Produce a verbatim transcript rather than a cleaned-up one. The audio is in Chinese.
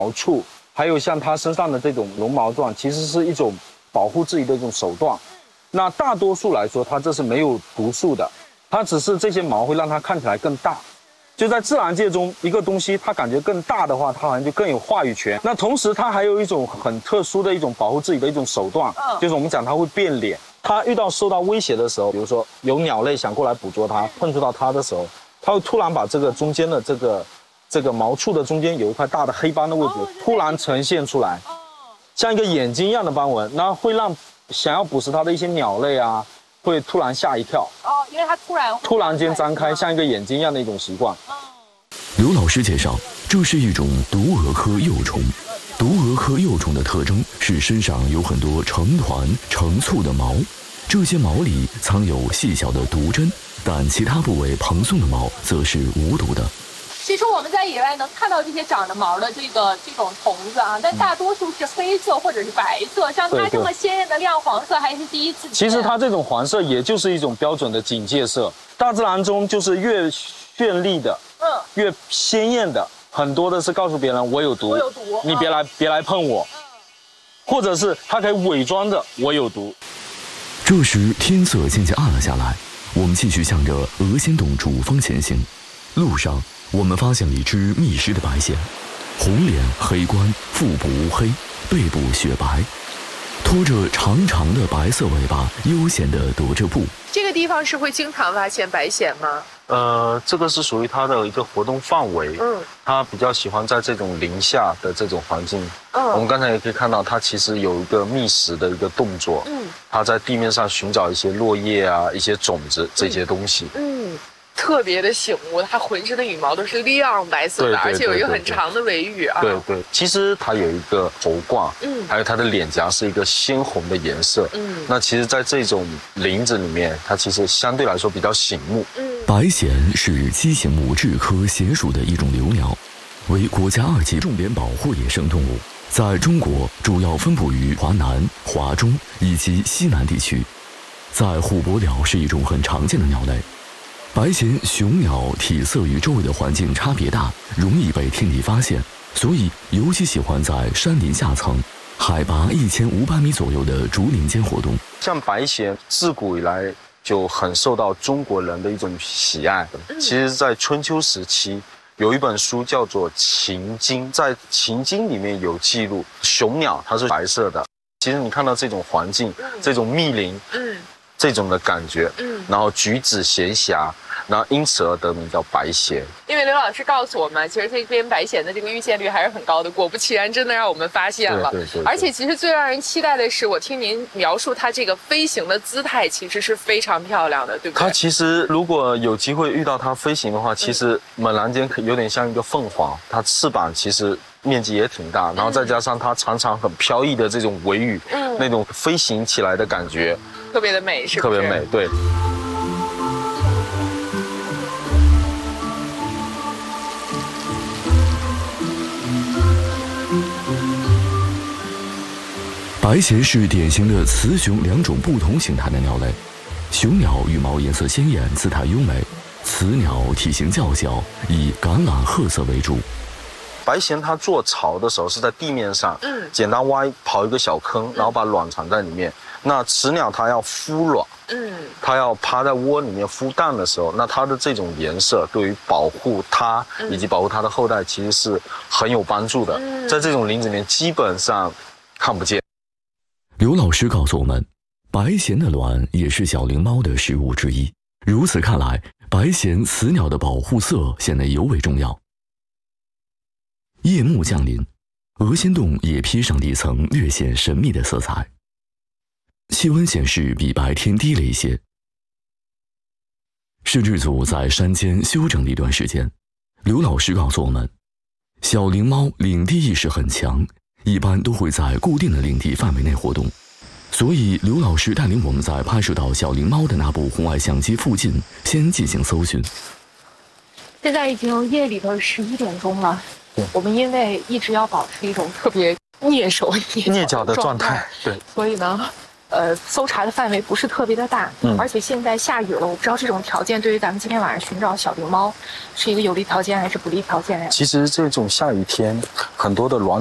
毛触，还有像它身上的这种绒毛状，其实是一种保护自己的一种手段。那大多数来说，它这是没有毒素的，它只是这些毛会让它看起来更大。就在自然界中，一个东西它感觉更大的话，它好像就更有话语权。那同时，它还有一种很特殊的一种保护自己的一种手段，就是我们讲它会变脸。它遇到受到威胁的时候，比如说有鸟类想过来捕捉它，碰触到它的时候，它会突然把这个中间的这个这个毛触的中间有一块大的黑斑的位置突然呈现出来，像一个眼睛一样的斑纹，那会让想要捕食它的一些鸟类啊，会突然吓一跳。 哦，因为它突然突然间张开，像一个眼睛一样的一种习惯。 刘老师介绍，这是一种毒蛾科幼虫。毒蛾科幼虫的特征是身上有很多成团成簇的毛，这些毛里藏有细小的毒针，但其他部位蓬松的毛则是无毒的。 其实我们在野外能看到这些长着毛的这个这种虫子啊，但大多数是黑色或者是白色，像它这么鲜艳的亮黄色还是第一次见。 其实它这种黄色也就是一种标准的警戒色。大自然中就是越绚丽的，嗯，越鲜艳的，很多的是告诉别人我有毒， 我有毒， 你别来、嗯、别来碰我，或者是它可以伪装着我有毒。 这时天色渐渐暗了下来，我们继续向着鹅仙洞主峰前行。路上我们发现了一只觅食的白藓，红脸黑冠，腹部乌黑，背部雪白，拖着长长的白色尾巴，悠闲地踱着步。 这个地方是会经常发现白藓吗？ 呃，这个是属于它的一个活动范围。嗯，它比较喜欢在这种林下的这种环境。嗯，我们刚才也可以看到，它其实有一个觅食的一个动作。嗯，它在地面上寻找一些落叶啊、一些种子这些东西。嗯。嗯， 特别的醒目，它浑身的羽毛都是亮白色的，而且有一个很长的尾羽啊。 对对，其实它有一个喉冠，嗯，还有它的脸颊是一个鲜红的颜色，嗯，那其实，在这种林子里面，它其实相对来说比较醒目。嗯， 白藓是鸡形目雉科藓属的一种留鸟，为国家二级重点保护野生动物，在中国主要分布于华南、华中以及西南地区，在虎伯鸟是一种很常见的鸟类。白藓雄鸟体色与周围的环境差别大，容易被天敌发现，所以尤其喜欢在山林下层、海拔一千五百米左右的竹林间活动。 像白藓自古以来就很受到中国人的一种喜爱。其实，在春秋时期，有一本书叫做《秦经》，在《秦经》里面有记录，雄鸟它是白色的。其实你看到这种环境，这种密林，嗯。这种的感觉，嗯，然后举止闲暇，然后因此而得名叫白藓。 因为刘老师告诉我们，其实这边白藓的这个遇见率还是很高的，果不其然，真的让我们发现了。 对对 对, 对。 而且其实最让人期待的是，我听您描述它这个飞行的姿态，其实是非常漂亮的，对不对？ 它其实如果有机会遇到它飞行的话，其实猛然间有点像一个凤凰，它翅膀其实面积也挺大，然后再加上它常常很飘逸的这种尾羽，嗯，那种飞行起来的感觉。 特别的美，是不是？特别美，对。 白藓是典型的雌雄两种不同形态的鸟类，雄鸟羽毛颜色鲜艳，姿态优美；雌鸟体型较小，以橄榄褐色为主。 白藓它做巢的时候是在地面上，嗯，简单挖刨一个小坑，然后把卵藏在里面。那雌鸟它要孵卵，嗯，它要趴在窝里面孵蛋的时候，那它的这种颜色对于保护它以及保护它的后代其实是很有帮助的。嗯，在这种林子里面基本上看不见。 刘老师告诉我们，白藓的卵也是小灵猫的食物之一。如此看来，白藓雌鸟的保护色显得尤为重要。夜幕降临，鹅仙洞也披上了一层略显神秘的色彩。气温显示比白天低了一些。摄制组在山间休整了一段时间。刘老师告诉我们，小灵猫领地意识很强，一般都会在固定的领地范围内活动，所以刘老师带领我们在拍摄到小灵猫的那部红外相机附近先进行搜寻。 现在已经夜里头十一点钟了，我们因为一直要保持一种特别蹑手蹑蹑脚的状态，对， 所以呢呃，搜查的范围不是特别的大，嗯，而且现在下雨了，我不知道这种条件对于咱们今天晚上寻找小灵猫是一个有利条件还是不利条件呀？ 其实这种下雨天，很多的卵